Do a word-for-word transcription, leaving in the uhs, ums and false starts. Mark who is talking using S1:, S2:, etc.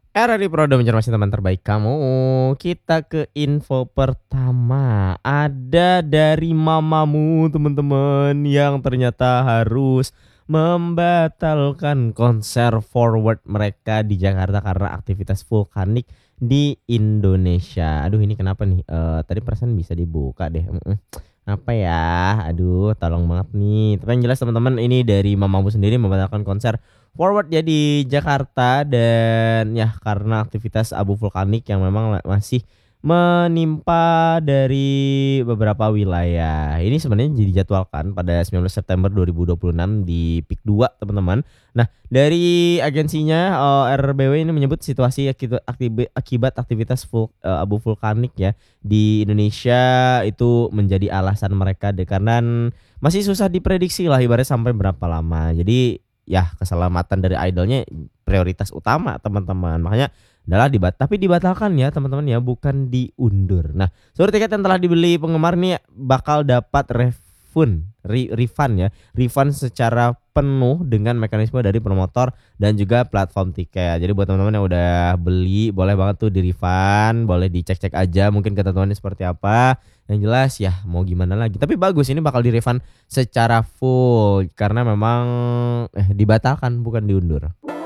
S1: Era di Prodo mencermati teman terbaik kamu. Kita ke info pertama. Ada dari mamamu teman-teman yang ternyata harus membatalkan konser Forward mereka di Jakarta karena aktivitas vulkanik di Indonesia. Aduh ini kenapa nih? Eh, tadi perasaan bisa dibuka deh. Mm-mm. Apa ya? Aduh, tolong banget nih. Tapi yang jelas teman-teman ini dari mamamu sendiri membatalkan konser Forward ya di Jakarta dan ya karena aktivitas abu vulkanik yang memang la- masih menimpa dari beberapa wilayah. Ini sebenarnya dijadwalkan pada sembilan belas September dua ribu dua puluh enam di Pik dua teman-teman. Nah, dari agensinya eh, R B W ini menyebut situasi akibat, akibat akibat aktivitas vul- eh, abu vulkanik ya di Indonesia itu menjadi alasan mereka deh karena masih susah diprediksi lah ibaratnya sampai berapa lama. Jadi ya keselamatan dari idolnya prioritas utama teman-teman. Makanya adalah dibat tapi dibatalkan ya teman-teman ya, bukan diundur. Nah, seluruh tiket yang telah dibeli penggemar nih bakal dapat refund, re- refund ya, refund secara penuh dengan mekanisme dari promotor dan juga platform tiket. Jadi buat teman-teman yang udah beli boleh banget tuh di refund, boleh dicek-cek aja mungkin ketentuannya seperti apa. Yang jelas ya mau gimana lagi. Tapi bagus ini bakal di refund secara full karena memang eh dibatalkan bukan diundur.